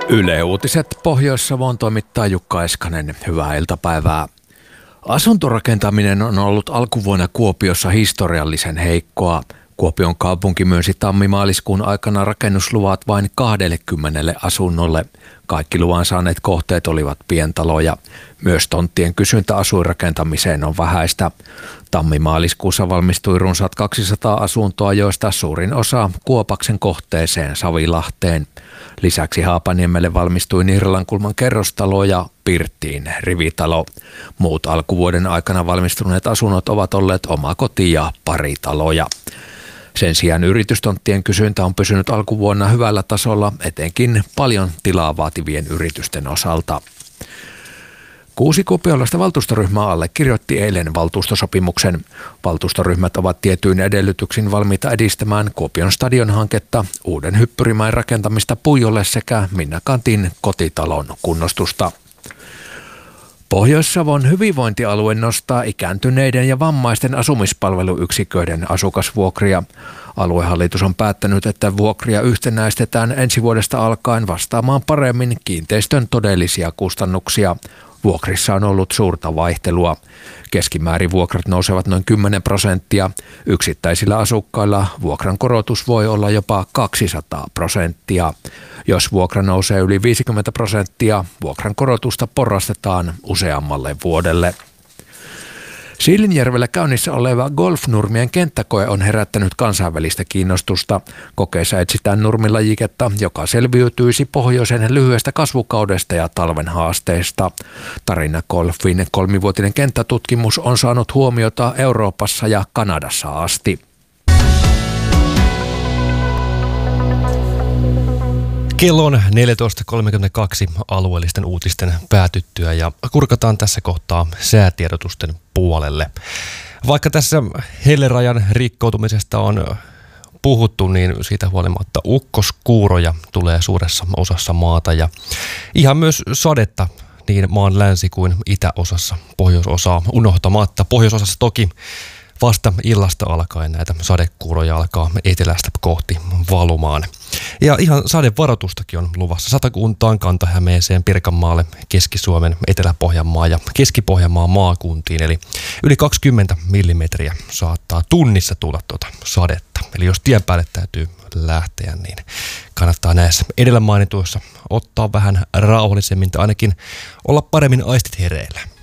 Yle Uutiset Pohjois-Savon toimittaa Jukka Eskanen. Hyvää iltapäivää. Asuntorakentaminen on ollut alkuvuonna Kuopiossa historiallisen heikkoa. Kuopion kaupunki myönsi tammi-maaliskuun aikana rakennusluvat vain 20 asunnolle. Kaikki luvan saaneet kohteet olivat pientaloja. Myös tonttien kysyntä asuinrakentamiseen on vähäistä. Tammi-maaliskuussa valmistui runsaat 200 asuntoa, joista suurin osa Kuopaksen kohteeseen Savilahteen. Lisäksi Haapaniemelle valmistui Nirlankulman kerrostalo ja Pirttiin rivitalo. Muut alkuvuoden aikana valmistuneet asunnot ovat olleet omakoti- ja paritaloja. Sen sijaan yritystonttien kysyntä on pysynyt alkuvuonna hyvällä tasolla, etenkin paljon tilaa vaativien yritysten osalta. 6 kuopiolaista valtuustoryhmää allekirjoitti eilen valtuustosopimuksen. Valtuustoryhmät ovat tietyin edellytyksin valmiita edistämään Kuopion stadionhanketta, uuden hyppyrimäen rakentamista Puijolle sekä Minna Canthin kotitalon kunnostusta. Pohjois-Savon hyvinvointialue nostaa ikääntyneiden ja vammaisten asumispalveluyksiköiden asukasvuokria. Aluehallitus on päättänyt, että vuokria yhtenäistetään ensi vuodesta alkaen vastaamaan paremmin kiinteistön todellisia kustannuksia. Vuokrissa on ollut suurta vaihtelua. Keskimäärin vuokrat nousevat noin 10%. Yksittäisillä asukkailla vuokran korotus voi olla jopa 200%. Jos vuokra nousee yli 50%, vuokran korotusta porrastetaan useammalle vuodelle. Siilinjärvellä käynnissä oleva golfnurmien kenttäkoe on herättänyt kansainvälistä kiinnostusta. Kokeessa etsitään nurmilajiketta, joka selviytyisi pohjoisen lyhyestä kasvukaudesta ja talven haasteista. Tarina Golfin 3-vuotinen kenttätutkimus on saanut huomiota Euroopassa ja Kanadassa asti. Kello on 14.32 alueellisten uutisten päätyttyä ja kurkataan tässä kohtaa säätiedotusten puolelle. Vaikka tässä hellerajan rikkoutumisesta on puhuttu, niin siitä huolimatta ukkoskuuroja tulee suuressa osassa maata ja ihan myös sadetta niin maan länsi- kuin itäosassa, pohjoisosaa unohtamatta. Pohjoisosassa toki vasta illasta alkaen näitä sadekuuroja alkaa etelästä kohti valumaan. Ja ihan sadevaroitustakin on luvassa Satakuntaan, Kanta-Hämeeseen, Pirkanmaalle, Keski-Suomen, Etelä-Pohjanmaan ja Keski-Pohjanmaan maakuntiin. Eli yli 20 millimetriä saattaa tunnissa tulla sadetta. Eli jos tien päälle täytyy lähteä, niin kannattaa näissä edellä mainituissa ottaa vähän rauhallisemmin tai ainakin olla paremmin aistit hereillä.